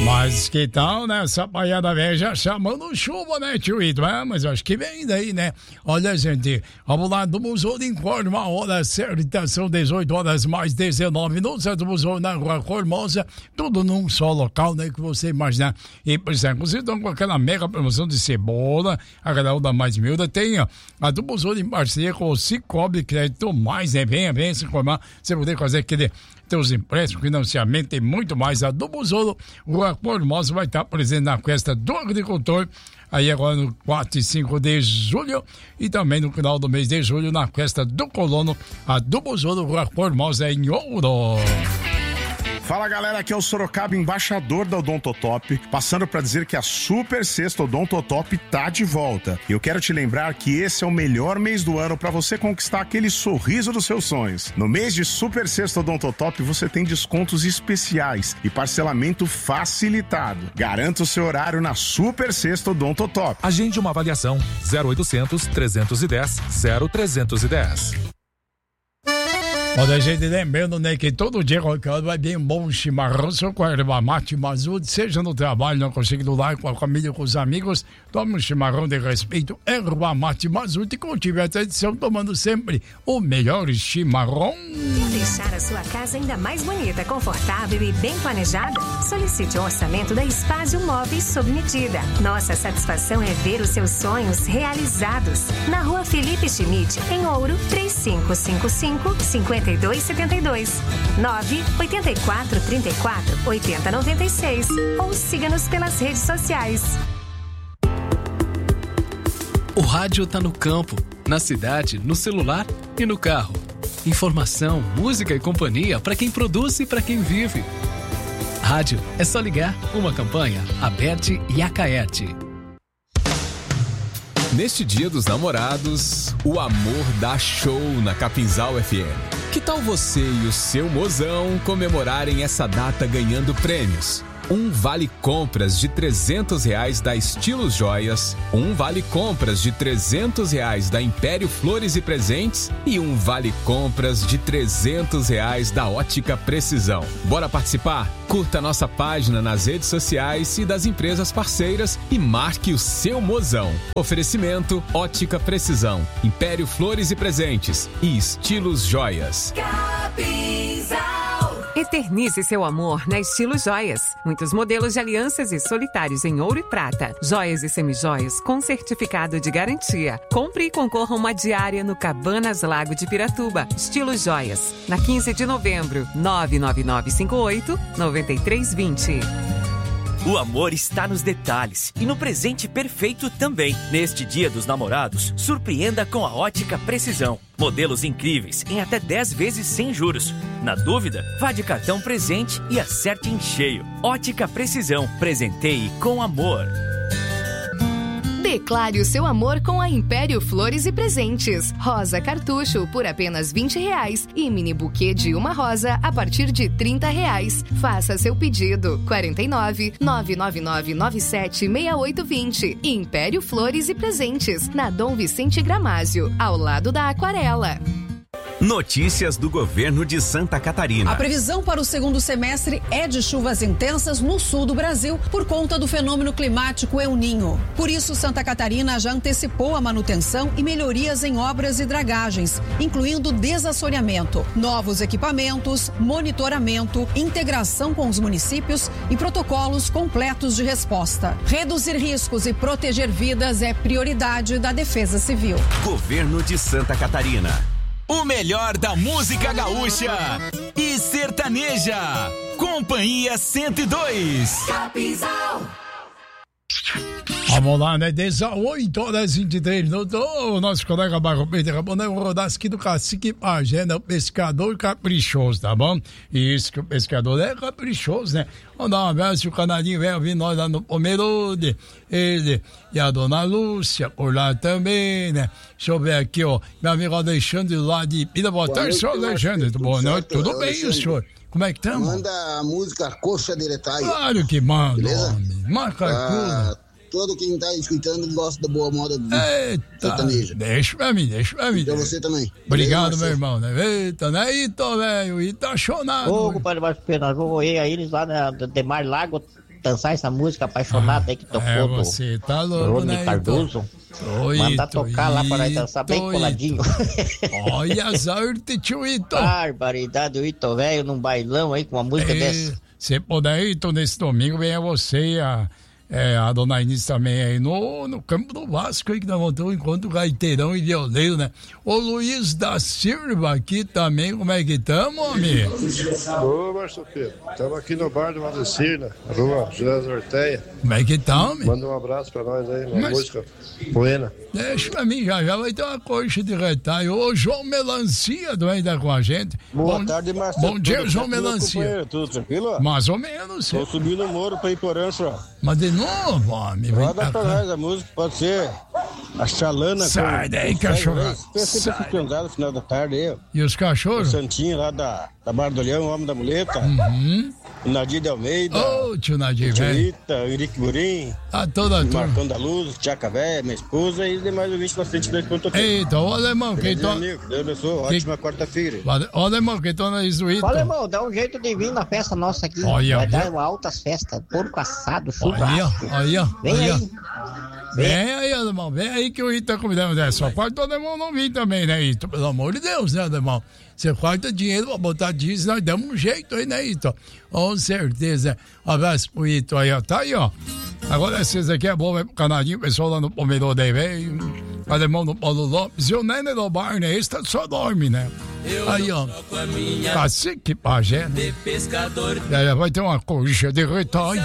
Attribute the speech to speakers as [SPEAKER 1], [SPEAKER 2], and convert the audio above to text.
[SPEAKER 1] Mas que tal, né? Essa baiada velha já chamando chuva, né, tio Ito? Mas eu acho que vem daí, né? Olha, gente, vamos lá do Museu de Informa, a hora certa, são 18 horas mais 19 minutos, do Museu na Rua Formosa, tudo num só local, né, que você imaginar. E, por exemplo, vocês estão com aquela mega promoção de cebola, a galera da Mais Miúda tem, ó, a do Museu em parceria com o Cicobi Crédito Mais, né? Venha se informar, você poder fazer aquele teus empréstimos, financiamento e muito mais. A do Museu, Rua Formosa vai estar presente na festa do agricultor, aí agora no 4 e 5 de julho, e também no final do mês de julho na festa do colono, a do Museu, Rua Formosa em Ouro.
[SPEAKER 2] Fala galera, aqui é o Sorocaba, embaixador da Odontotop, passando para dizer que a Super Sexta Odontotop tá de volta. E eu quero te lembrar que esse é o melhor mês do ano para você conquistar aquele sorriso dos seus sonhos. No mês de Super Sexta Odontotop você tem descontos especiais e parcelamento facilitado. Garanta o seu horário na Super Sexta Odontotop.
[SPEAKER 3] Agende uma avaliação 0800 310 0310.
[SPEAKER 1] Olha, a gente lembrando, né, que todo dia vai vir um bom chimarrão, seu com a erva mate Mazute, seja no trabalho, não consigo do lar, com a família, com os amigos, tome um chimarrão de respeito, erva mate Mazute, e cultive a tradição, tomando sempre o melhor chimarrão.
[SPEAKER 4] Quer deixar a sua casa ainda mais bonita, confortável e bem planejada? Solicite um orçamento da Espásio Móveis sob medida. Nossa satisfação é ver os seus sonhos realizados. Na Rua Felipe Schmidt, em Ouro, 3555-5272 984348096 ou siga-nos pelas redes sociais.
[SPEAKER 5] O rádio tá no campo, na cidade, no celular e no carro. Informação, música e companhia para quem produz e para quem vive. Rádio é só ligar. Uma campanha Aberte e Acaerte.
[SPEAKER 6] Neste Dia dos Namorados, o amor dá show na Capinzal FM. Que tal você e o seu mozão comemorarem essa data ganhando prêmios? Um vale compras de R$300 da Estilos Joias, um vale compras de R$300 da Império Flores e Presentes e um vale compras de R$300 da Ótica Precisão. Bora participar? Curta nossa página nas redes sociais e das empresas parceiras e marque o seu mozão. Oferecimento Ótica Precisão, Império Flores e Presentes e Estilos Joias.
[SPEAKER 4] Capinzal.
[SPEAKER 7] Eternize seu amor na Estilos Joias. Muitos modelos de alianças e solitários em ouro e prata. Joias e semijoias com certificado de garantia. Compre e concorra uma diária no Cabanas Lago de Piratuba. Estilos Joias. Na 15 de novembro, 99958-9320.
[SPEAKER 8] O amor está nos detalhes e no presente perfeito também. Neste Dia dos Namorados, surpreenda com a Ótica Precisão. Modelos incríveis em até 10 vezes sem juros. Na dúvida, vá de cartão presente e acerte em cheio. Ótica Precisão. Presenteie com amor.
[SPEAKER 9] Declare o seu amor com a Império Flores e Presentes. Rosa cartucho por apenas R$20 e mini buquê de uma rosa a partir de R$30. Faça seu pedido. 49 999 97 6820. Império Flores e Presentes, na Dom Vicente Gramásio, ao lado da Aquarela.
[SPEAKER 10] Notícias do governo de Santa Catarina.
[SPEAKER 11] A previsão para o segundo semestre é de chuvas intensas no sul do Brasil por conta do fenômeno climático El Niño. Por isso, Santa Catarina já antecipou a manutenção e melhorias em obras e dragagens, incluindo desassoreamento, novos equipamentos, monitoramento, integração com os municípios e protocolos completos de resposta. Reduzir riscos e proteger vidas é prioridade da Defesa Civil.
[SPEAKER 10] Governo de Santa Catarina.
[SPEAKER 12] O melhor da música gaúcha e sertaneja. Companhia 102.
[SPEAKER 4] Capinzal.
[SPEAKER 1] Vamos lá, né? 18h23 minutos. O nosso colega Barro Peito acabou de rodar aqui do Cacique Pajé, né? O pescador caprichoso, tá bom? E isso que o pescador é caprichoso, né? Vamos dar um abraço, o Canadinho vai ouvir nós lá no Pomerode. Ele e a dona Lúcia por lá também, né? Deixa eu ver aqui, ó. Meu amigo Alexandre lá de Pira. Boa tarde, senhor Alexandre. Boa noite, tudo bem, o senhor? Como é que estamos?
[SPEAKER 13] Manda a música Coxa de Retalho.
[SPEAKER 1] Claro que manda,
[SPEAKER 13] beleza?
[SPEAKER 1] Homem. Marca tudo.
[SPEAKER 13] Todo quem tá escutando gosta da boa moda do
[SPEAKER 1] sertanejo. Deixa pra mim.
[SPEAKER 13] Então você também.
[SPEAKER 1] Obrigado, meu irmão, né? Eita, né? Eita, velho, Itachonato.
[SPEAKER 14] Ô, compadre Marcos Pedro, nós vamos ir a eles lá na Demar Lago, dançar essa música apaixonada aí que tocou do
[SPEAKER 1] você tá louco,
[SPEAKER 14] Rony
[SPEAKER 1] né,
[SPEAKER 14] Cardoso. Manda tocar lá para nós dançar bem coladinho.
[SPEAKER 1] Olha as artes, tio Ito.
[SPEAKER 14] Barbaridade, o Ito velho num bailão aí com uma música dessa.
[SPEAKER 1] Se puder, Ito, nesse domingo, venha você e a dona Inês também aí no campo do Vasco aí, que nós vamos ter um encontro gaiteirão e violeiro, né? O Luiz da Silva aqui também, como é que estamos, amigo?
[SPEAKER 15] Ô, Márcio Pedro, estamos aqui no bar do Madecir, na rua José Orteia.
[SPEAKER 1] Como é que estamos, amigo?
[SPEAKER 15] Manda um abraço pra nós aí, uma música buena.
[SPEAKER 1] Deixa pra mim, já vai ter uma coxa de retalho. Ô, João Melancia também tá com a gente.
[SPEAKER 16] Boa tarde, Márcio.
[SPEAKER 1] Bom dia, João Melancia.
[SPEAKER 16] Tudo tranquilo?
[SPEAKER 1] Mais ou menos.
[SPEAKER 16] Tô subindo o muro pra Iporã, senhor.
[SPEAKER 1] Mas de novo, homem.
[SPEAKER 16] Roda pra nós, a música pode ser a Chalana.
[SPEAKER 1] Sai daí, cachorro.
[SPEAKER 16] Sempre no final da tarde aí.
[SPEAKER 1] E os cachorros?
[SPEAKER 16] O Santinho lá da Barra do Leão, o Homem da Muleta. O Nadir de Almeida.
[SPEAKER 1] Ô, tio Nadir,
[SPEAKER 16] velho.
[SPEAKER 1] velho.
[SPEAKER 16] O Henrique Burim.
[SPEAKER 1] Toda a turma.
[SPEAKER 16] Marcão da Luz, Tchaca Véia, minha esposa e demais ouvintes da 102.3.
[SPEAKER 1] Eita, ô alemão, quem tô...
[SPEAKER 16] amigo, Deus abençoe, ótima quarta-feira.
[SPEAKER 1] Ô alemão, quem tô na Isuíta.
[SPEAKER 14] Ô alemão, dá um jeito de vir na festa nossa aqui.
[SPEAKER 1] Olha,
[SPEAKER 14] vai dar altas festas, porco assado, churrasco.
[SPEAKER 1] Olha.
[SPEAKER 14] Vem aí.
[SPEAKER 1] Vem aí, alemão, vem aí que o Ito tá convidando. Só quarta o alemão não vir também, né, Ito? Pelo amor de Deus, né, alemão? Você quarta dinheiro pra botar disso, nós damos um jeito aí, né, Ito? Com certeza. Um abraço pro Ito aí, ó. Tá aí, ó. Agora, esses aqui é bom, vai pro canadinho, o pessoal lá no Pomerô daí, velho. Alemão do Paulo Lopes. E o Nene do Bar, né? Esse só dorme, né? Aí, ó. Cacique Pajé, né? Vai ter uma coxa de retalho.